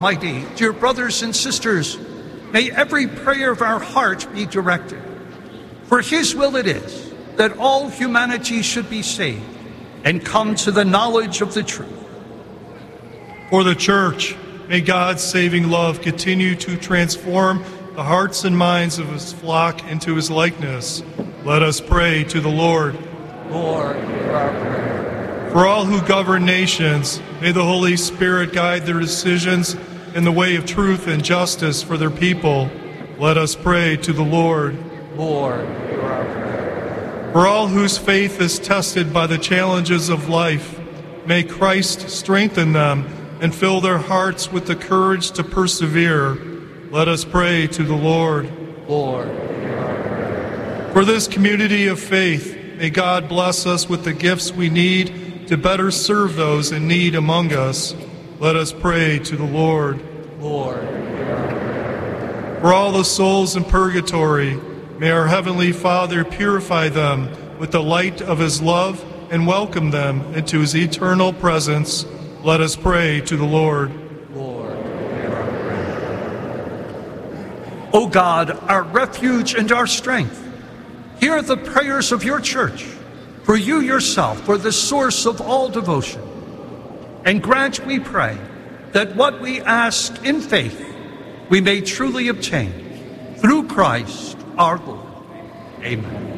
Mighty, dear brothers and sisters, may every prayer of our heart be directed. For his will it is that all humanity should be saved and come to the knowledge of the truth. For the Church, may God's saving love continue to transform the hearts and minds of his flock into his likeness. Let us pray to the Lord. Lord, hear our prayer. For all who govern nations, may the Holy Spirit guide their decisions in the way of truth and justice for their people. Let us pray to the Lord. Lord, hear our prayer. For all whose faith is tested by the challenges of life, may Christ strengthen them and fill their hearts with the courage to persevere. Let us pray to the Lord. Lord, hear our prayer. For this community of faith, may God bless us with the gifts we need to better serve those in need among us. Let us pray to the Lord. Lord, hear our prayer. For all the souls in purgatory, may our Heavenly Father purify them with the light of his love and welcome them into his eternal presence. Let us pray to the Lord. Lord, hear our prayer. O God, our refuge and our strength, hear the prayers of your Church, for you yourself are the source of all devotion. And grant, we pray, that what we ask in faith we may truly obtain. Through Christ our Lord. Amen.